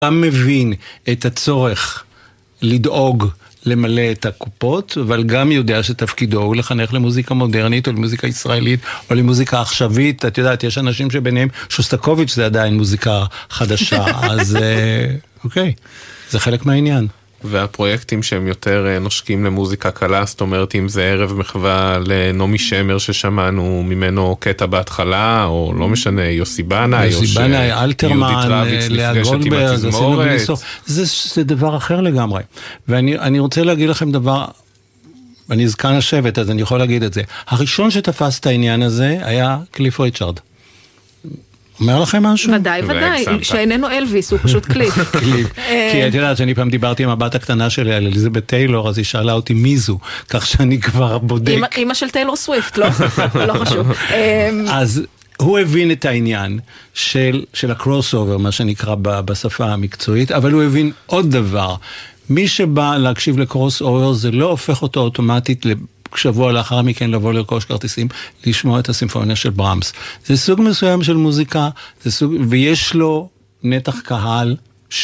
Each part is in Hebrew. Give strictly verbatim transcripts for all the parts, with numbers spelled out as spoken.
גם מבין את הצורך לדאוג למלא את הקופות, אבל גם יודע שתפקידו הוא לחנך למוזיקה מודרנית, או למוזיקה ישראלית, או למוזיקה עכשווית. את יודעת, יש אנשים שביניהם, שוסטקוביץ' זה עדיין מוזיקה חדשה, אז אוקיי, זה חלק מהעניין. והפרויקטים שהם יותר נושקים למוזיקה קלה, זאת אומרת, אם זה ערב מחווה לנעמי שמר ששמענו ממנו קטע בהתחלה, או לא משנה, יוסי בנאי, יוסי בנאי, אלתרמן, לאה גולדברג, זה, זה דבר אחר לגמרי. ואני אני רוצה להגיד לכם דבר, אני זקן השבט, אז אני יכול להגיד את זה. הראשון שתפס את העניין הזה היה קליף ריצ'רד. אומר לכם משהו? ודאי, ודאי, שאיננו אלוויס, הוא פשוט קליף. קליף. כי את יודעת שאני פעם דיברתי עם הבת הקטנה שלי על אליזבת טיילור, אז היא שאלה אותי מי זו, כך שאני כבר בודק. אמא של טיילור סוויפט, לא? לא חשוב. אז הוא הבין את העניין של, של הקרוס אובר, מה שנקרא בשפה המקצועית, אבל הוא הבין עוד דבר. מי שבא להקשיב לקרוס אובר, זה לא הופך אותו אוטומטית שבוע לאחר מכן לבוא לרכוש כרטיסים, לשמוע את הסימפוניה של ברמס. זה סוג מסוים של מוזיקה, זה סוג, ויש לו נתח קהל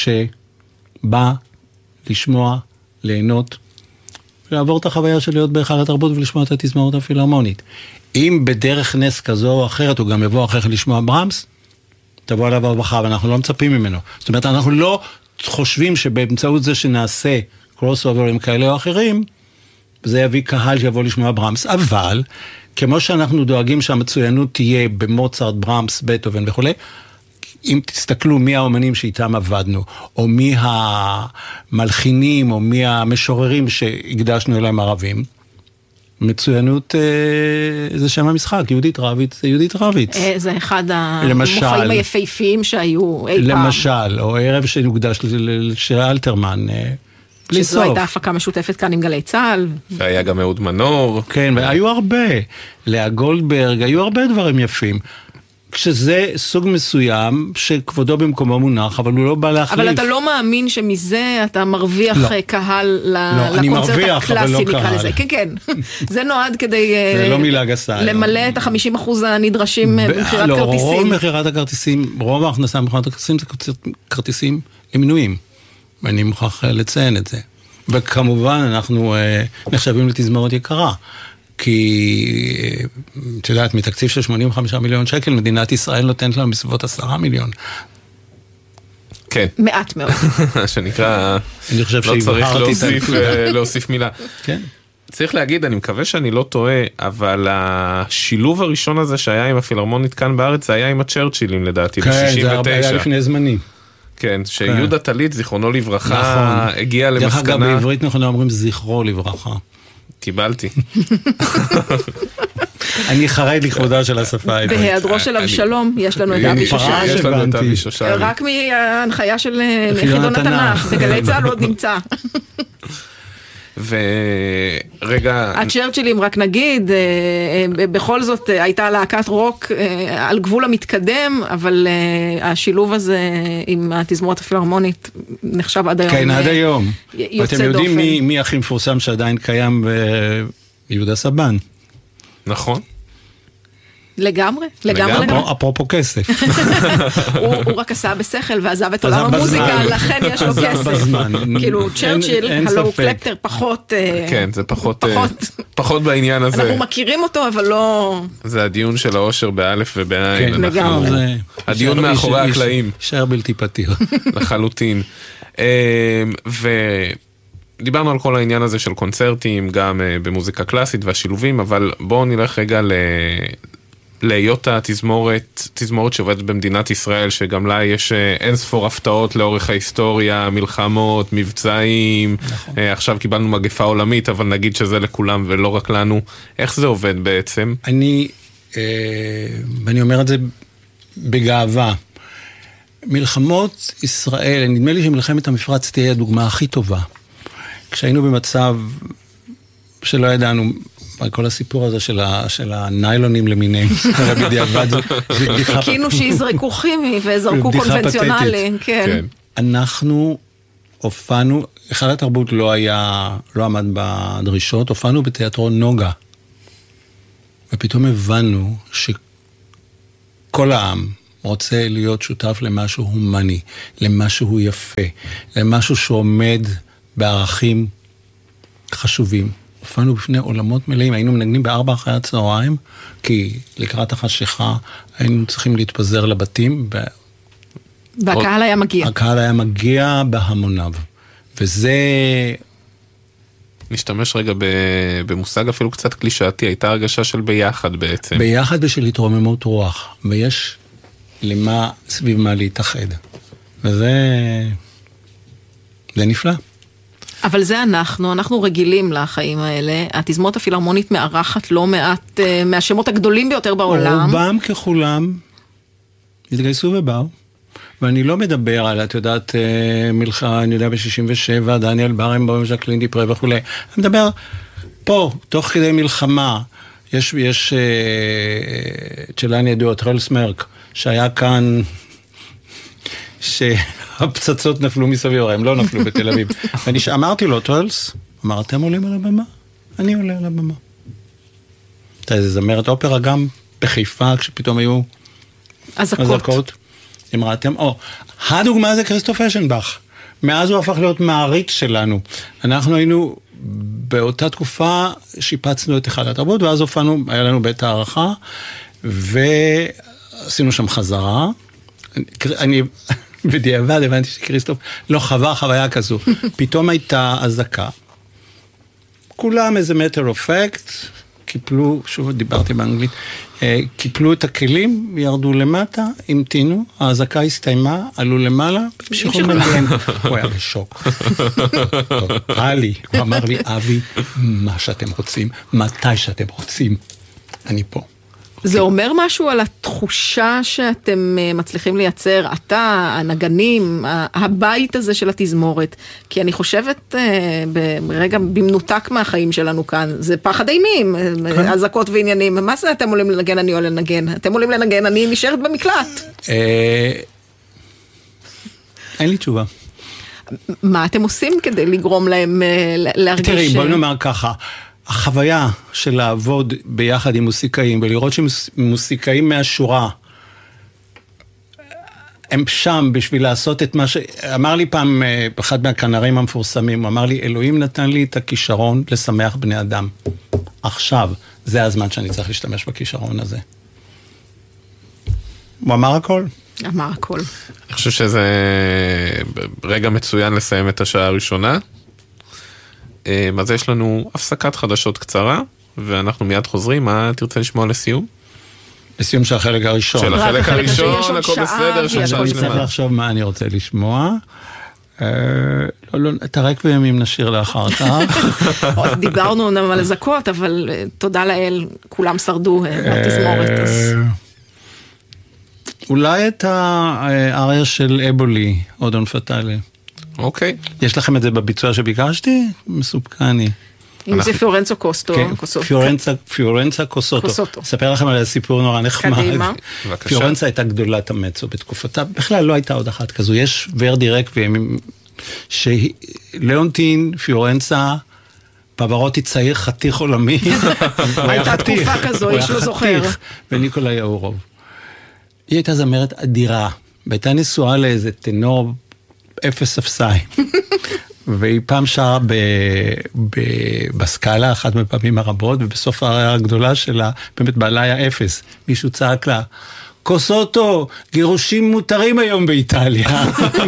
שבא לשמוע, ליהנות, לעבור את החוויה של להיות בהיכל התרבות ולשמוע את התזמורת הפילהרמונית. אם בדרך נס כזו או אחרת הוא גם יבוא אחר כך לשמוע ברמס, תבוא עליו הרווחה, ואנחנו לא מצפים ממנו. זאת אומרת, אנחנו לא חושבים שבאמצעות זה שנעשה קרוס אוברים כאלה או אחרים, זה יביא קהל שיבוא לשמוע ברמס, אבל כמו שאנחנו דואגים שהמצוינות תהיה במוצרט, ברמס, בטהובן וכו', אם תסתכלו מי האומנים שאיתם עבדנו, או מי המלחינים, או מי המשוררים שהקדשנו אליהם ערבים, מצוינות זה שם המשחק, יהודית רביץ, זה יהודית רביץ. זה אחד המופעים היפהפיים שהיו אי פעם. למשל, או ערב שנוקדש לשיר אלתרמן, שזו הייתה הפקה משותפת כאן עם גלי צהל. והיה גם אהוד מנור. כן, והיו הרבה. לאה גולדברג, היו הרבה דברים יפים. כשזה סוג מסוים שכבודו במקומו מונח, אבל הוא לא בא להחליף. אבל אתה לא מאמין שמזה אתה מרוויח קהל לקונצרט הקלאסי, נקרא לזה. כן, כן. זה נועד כדי למלא את ה-חמישים אחוז הנדרשים במחירת כרטיסים. לא, רוב מחירת הכרטיסים, רוב ההכנסה במחירת הכרטיסים זה כרטיסים למנויים. ואני מוכרח לציין את זה. וכמובן אנחנו נחשבים לתזמורת יקרה, כי את יודעת, מתקציב של שמונים וחמישה מיליון שקל, מדינת ישראל נותנת לנו בסביבות עשרה מיליון. כן. מעט מאוד. שנקרא, אני חושב לא צריך להוסיף, להוסיף מילה. כן. צריך להגיד, אני מקווה שאני לא טועה, אבל השילוב הראשון הזה שהיה עם הפילהרמונית כאן בארץ, זה היה עם הצ'רצ'ילים לדעתי, ב-שישים ותשע. כן, זה היה לפני זמני. כן, שיהודה טלית, זיכרונו לברכה, הגיע למסקנה. דרך אגב, בעברית נכונה אומרים זכרו לברכה. קיבלתי. אני חרד לכבודה של השפה העברית. בהיעדרו של אבשלום, יש לנו את אבי שושן. יש לנו את אבי שושן. רק מההנחיה של חידון התנ"ך, בגלי צהל עוד נמצא. ורגע... הצ'רצ'ילים, רק נגיד, בכל זאת הייתה להקת רוק על גבול המתקדם, אבל השילוב הזה עם התזמורת הפילהרמונית נחשב עד היום. כן, עד היום. ואתם יודעים מי הכי מפורסם שעדיין קיים ביהודה סבן? נכון. לגמרי, לגמרי. אפרופו כסף. הוא רק עשה בשכל ועזב את עולם המוזיקה, לכן יש לו כסף. כאילו, צ'רצ'יל, הלו קלפטר, פחות... כן, זה פחות בעניין הזה. אנחנו מכירים אותו, אבל לא... זה הדיון של האושר באלף ובעין. כן, לגמרי. הדיון מאחורי הקלעים. שער בלתי פתיר. לחלוטין. ו... דיברנו על כל העניין הזה של קונצרטים, גם במוזיקה קלאסית והשילובים, אבל בואו נלך רגע ל... להיות התזמורת, תזמורת שעובדת במדינת ישראל, שגם לה יש אין ספור הפתעות לאורך ההיסטוריה, מלחמות, מבצעים, נכון. עכשיו קיבלנו מגפה עולמית, אבל נגיד שזה לכולם ולא רק לנו. איך זה עובד בעצם? אני, ואני אומר את זה בגאווה, מלחמות ישראל, נדמה לי שמלחמת המפרץ תהיה הדוגמה הכי טובה. כשהיינו במצב שלא ידענו, כל הסיפור הזה של, ה, של הניילונים למיניהם, בדיעבד זו, זה בדיחה... חיכינו שיזרקו כימי וזרקו קונבנציונלי, כן. אנחנו הופענו, אחד התרבות לא היה, לא עמד בדרישות, הופענו בתיאטרון נוגה, ופתאום הבנו שכל העם, רוצה להיות שותף למשהו הומני, למשהו יפה, למשהו שעומד בערכים חשובים. הופענו בפני עולמות מלאים, היינו מנגנים בארבע אחרי הצהריים, כי לקראת החשיכה היינו צריכים להתפזר לבתים. והקהל היה מגיע. הקהל היה מגיע בהמוניו. וזה... נשתמש רגע במושג אפילו קצת קלישאתי, הייתה הרגשה של ביחד בעצם. ביחד ושל התרוממות רוח, ויש למה סביב מה להתאחד. וזה... זה נפלא. אבל זה אנחנו, אנחנו רגילים לחיים האלה. התזמורת הפילהרמונית מארחת לא מעט uh, מהשמות הגדולים ביותר בעולם. רובם ככולם התגייסו ובאו. ואני לא מדבר על, את יודעת, מלחמה, אני יודע, ב-שישים ושבע, דניאל ברנבוים, ז'קלין דיפרה וכו'. אני מדבר פה, תוך כדי מלחמה, יש, יש צ'לן ידוע, טרלס מרק, שהיה כאן, שהפצצות נפלו מסביב, הם לא נפלו בתל אביב. ואני אמרתי לו, טרלס, אמר, אתם עולים על הבמה? אני עולה על הבמה. אתה איזה זמרת אופרה גם בחיפה, כשפתאום היו אזעקות. אם ראיתם, או, הדוגמה זה כריסטוף אשנבך. מאז הוא הפך להיות מעריץ שלנו. אנחנו היינו, באותה תקופה, שיפצנו את היכל התרבות, ואז הופענו, היה לנו בית הערכה, ועשינו שם חזרה. אני, בדיעבד, הבנתי שכריסטוף לא חווה חוויה כזו. פתאום הייתה אזעקה. כולם איזה מטר אופקט, קיפלו, שוב דיברתי באנגלית, קיפלו את הכלים, ירדו למטה, המתינו, האזעקה הסתיימה, עלו למעלה, המשיכו לנגן. הוא היה בשוק. עלי, הוא אמר לי, אבי, מה שאתם רוצים, מתי שאתם רוצים, אני פה. זה אומר משהו על התחושה שאתם מצליחים לייצר, אתה, הנגנים, הבית הזה של התזמורת, כי אני חושבת ברגע במנותק מהחיים שלנו כאן, זה פחד אימים, אזעקות ועניינים, מה זה אתם עולים לנגן, אני עולה לנגן, אתם עולים לנגן, אני נשארת במקלט. אין לי תשובה. מה אתם עושים כדי לגרום להם להרגיש? תראי, בואי נאמר ככה, החוויה של לעבוד ביחד עם מוסיקאים, ולראות שמוסיקאים מהשורה, הם שם בשביל לעשות את מה ש... אמר לי פעם, אחד מהכנרים המפורסמים, הוא אמר לי, אלוהים נתן לי את הכישרון לשמח בני אדם. עכשיו, זה הזמן שאני צריך להשתמש בכישרון הזה. הוא אמר הכל. אמר הכל. אני חושב שזה רגע מצוין לסיים את השעה הראשונה. אז יש לנו הפסקת חדשות קצרה, ואנחנו מיד חוזרים. מה תרצה לשמוע לסיום? לסיום של החלק הראשון. של החלק הראשון, הכל בסדר, של שעה אני צריך לחשוב מה אני רוצה לשמוע. את הרק בימים נשאיר לאחר כך. דיברנו אמנם על אזעקות, אבל תודה לאל, כולם שרדו בתזמורת. אולי את האריה של אבולי, אודון פטאלי. אוקיי. יש לכם את זה בביצוע שביקשתי? מסופקני. אם זה פיורנצה קוסטו. פיורנצה קוסוטו. אספר לכם על הסיפור נורא נחמד. קדימה. פיורנצה הייתה גדולת המצו בתקופתה. בכלל לא הייתה עוד אחת כזו. יש ורדי רק שלאונטין, פיורנצה, פברוטי צעיר חתיך עולמי. הייתה תקופה כזו, איש לא זוכר. וניקולאי אורוב. היא הייתה זמרת אדירה. והייתה נשואה לאיזה טנור אפס אפסיים. והיא פעם שרה בסקאלה, אחת מפעמים הרבות, ובסוף הרעיה הגדולה שלה, באמת בעלה היה אפס. מישהו צעק לה, קוסוטו, גירושים מותרים היום באיטליה.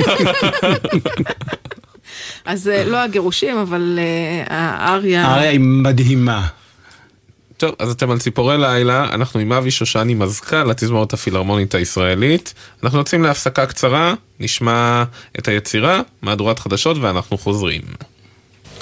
אז לא הגירושים, אבל האריה... האריה היא מדהימה. טוב, אז אתם על ציפורי לילה, אנחנו עם אבי שושני מזכ"ל לתזמורת הפילהרמונית הישראלית. אנחנו יוצאים להפסקה קצרה, נשמע את היצירה, מהדורת חדשות, ואנחנו חוזרים.